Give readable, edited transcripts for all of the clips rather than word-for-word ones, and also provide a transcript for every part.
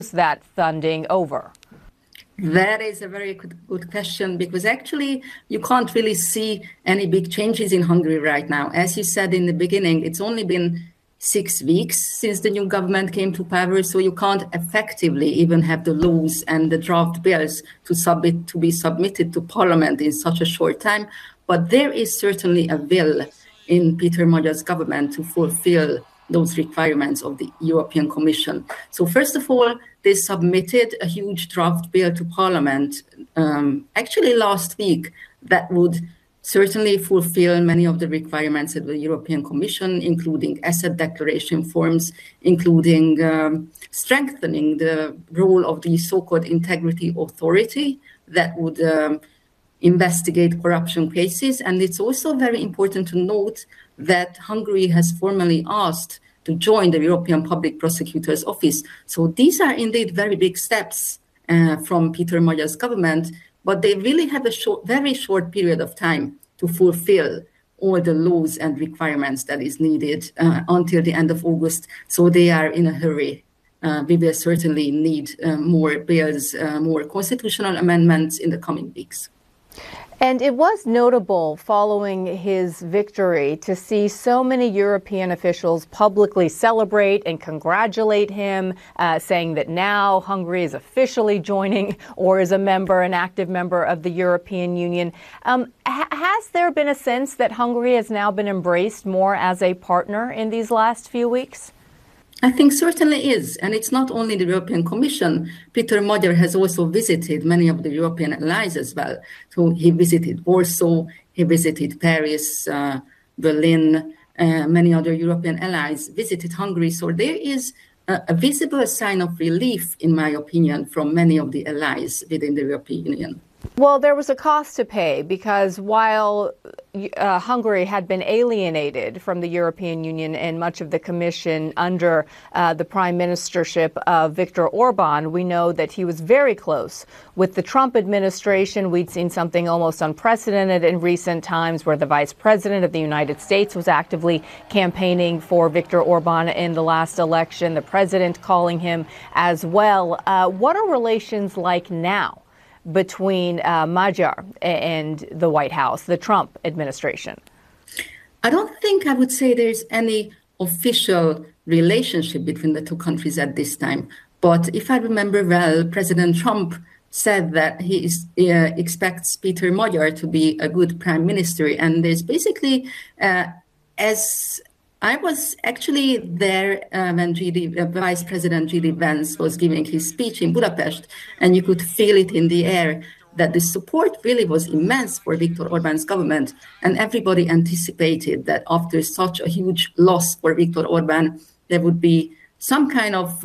that funding over? That is a very good question, because actually you can't really see any big changes in Hungary right now. As you said in the beginning, it's only been 6 weeks since the new government came to power, so you can't effectively even have the laws and the draft bills to be submitted to parliament in such a short time. But there is certainly a will in Peter Magyar's government to fulfill those requirements of the European Commission. So first of all, they submitted a huge draft bill to Parliament actually last week that would certainly fulfill many of the requirements of the European Commission, including asset declaration forms, including strengthening the role of the so-called Integrity Authority that would investigate corruption cases. And it's also very important to note that Hungary has formally asked to join the European Public Prosecutor's Office. So these are indeed very big steps from Peter Magyar's government, but they really have a very short period of time to fulfill all the laws and requirements that is needed until the end of August. So they are in a hurry. We will certainly need more bills, more constitutional amendments in the coming weeks. And it was notable following his victory to see so many European officials publicly celebrate and congratulate him, saying that now Hungary is officially joining or is a member, an active member of the European Union. Has there been a sense that Hungary has now been embraced more as a partner in these last few weeks? I think certainly is. And it's not only the European Commission. Peter Magyar has also visited many of the European allies as well. So he visited Warsaw, he visited Paris, Berlin, many other European allies visited Hungary. So there is a visible sign of relief, in my opinion, from many of the allies within the European Union. Well, there was a cost to pay because while Hungary had been alienated from the European Union and much of the Commission under the prime ministership of Viktor Orban, we know that he was very close with the Trump administration. We'd seen something almost unprecedented in recent times where the vice president of the United States was actively campaigning for Viktor Orban in the last election, the president calling him as well. What are relations like now between Magyar and the White House, the Trump administration? I don't think I would say there's any official relationship between the two countries at this time. But if I remember well, President Trump said that he expects Peter Magyar to be a good prime minister. And there's basically, as I was actually there when Vice President G.D. Vance was giving his speech in Budapest, and you could feel it in the air that the support really was immense for Viktor Orban's government. And everybody anticipated that after such a huge loss for Viktor Orban, there would be some kind of,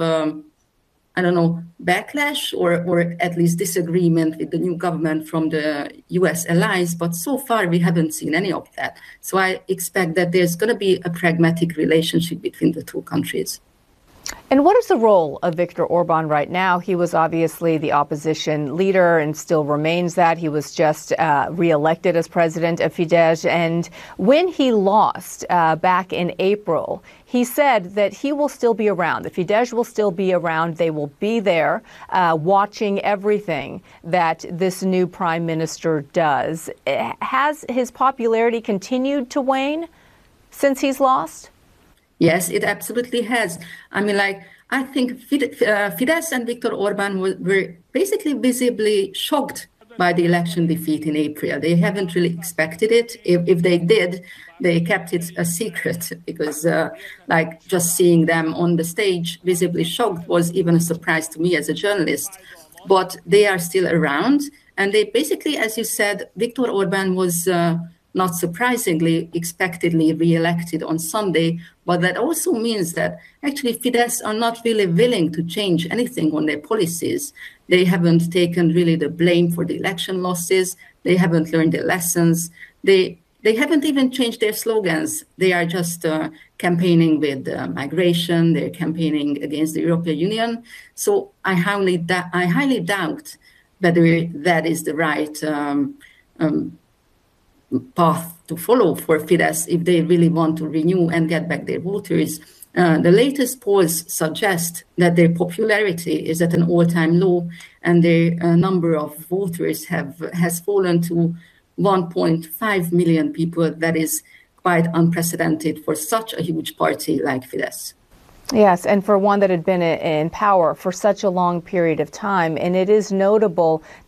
backlash or at least disagreement with the new government from the US allies. But so far, we haven't seen any of that. So I expect that there's going to be a pragmatic relationship between the two countries. And what is the role of Viktor Orban right now? He was obviously the opposition leader and still remains that. He was just re-elected as president of Fidesz. And when he lost back in April, he said that he will still be around. The Fidesz will still be around. They will be there watching everything that this new prime minister does. Has his popularity continued to wane since he's lost? Yes, it absolutely has. I mean, I think Fidesz and Viktor Orban were basically visibly shocked by the election defeat in April. They haven't really expected it. If they did, they kept it a secret because just seeing them on the stage visibly shocked was even a surprise to me as a journalist. But they are still around. And they basically, as you said, Viktor Orban was not surprisingly, expectedly re-elected on Sunday. But that also means that actually Fidesz are not really willing to change anything on their policies. They haven't taken really the blame for the election losses. They haven't learned their lessons. They haven't even changed their slogans. They are just campaigning with migration. They're campaigning against the European Union. So I highly doubt whether that is the right path to follow for Fidesz if they really want to renew and get back their voters. The latest polls suggest that their popularity is at an all-time low, and their number of voters has fallen to 1.5 million people. That is quite unprecedented for such a huge party like Fidesz. Yes, and for one that had been in power for such a long period of time. And it is notable